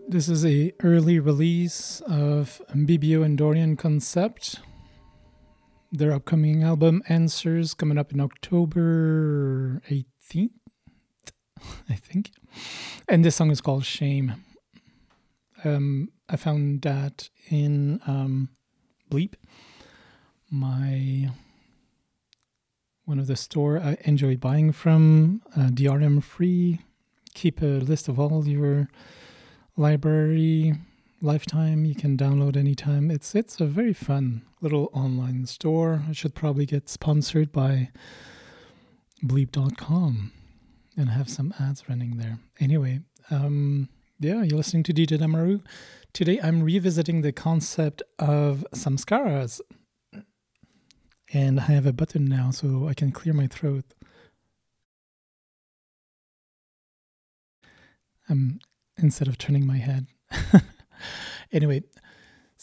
This is a early release of Bibio and Dorian Concept. Their upcoming album Answers coming up in October 18th, I think. And this song is called Shame. I found that in Bleep, one of the store I enjoy buying from, DRM free. Keep a list of all your library lifetime. You can download anytime. It's a very fun little online store. I should probably get sponsored by bleep.com and have some ads running there. Anyway, you're listening to DJ Damaru. Today I'm revisiting the concept of samskaras. And I have a button now so I can clear my throat. Instead of turning my head. Anyway,